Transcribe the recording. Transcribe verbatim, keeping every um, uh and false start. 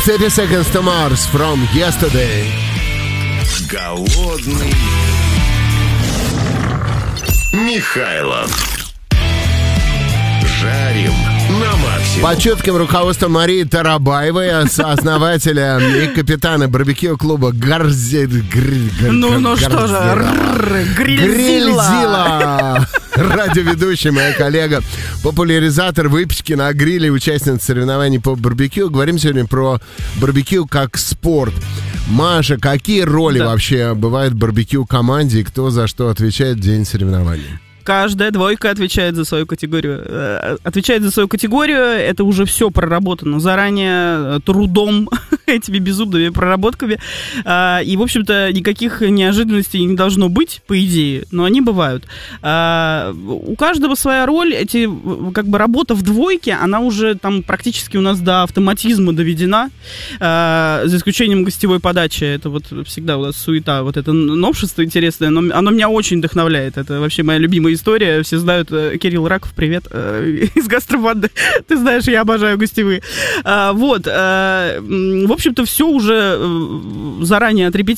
thirty seconds to Mars from Yesterday. Голодный Михайлов. Жарим на максимум. Под чутким руководством Марии Тарабаевой, основателя и капитана барбекю-клуба Гарзи... Ну, ну что же, Грильзила. Радиоведущая, моя коллега, популяризатор выпечки на гриле, участница соревнований по барбекю. Говорим сегодня про барбекю как спорт. Маша, какие роли да. вообще бывают в барбекю-команде и кто за что отвечает в день соревнований? Каждая двойка отвечает за свою категорию. Отвечает за свою категорию, это уже все проработано заранее трудом, этими безумными проработками. И, в общем-то, никаких неожиданностей не должно быть, по идее, но они бывают. У каждого своя роль. Эти, как бы, работа в двойке, она уже там практически у нас до автоматизма доведена, за исключением гостевой подачи. Это вот всегда у нас суета, вот это новшество интересное, но оно меня очень вдохновляет. Это вообще моя любимая история. Все знают, Кирилл Раков, привет, из гастробанды. Ты знаешь, я обожаю гостевые. Вот. В общем-то, все уже заранее отрепетировано.